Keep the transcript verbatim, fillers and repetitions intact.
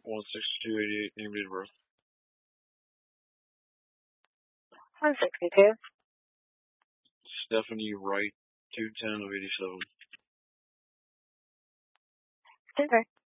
one sixty-two eighty-eight, name, date of birth. one sixty-two. Stephanie Wright, two ten of eighty-seven. Okay.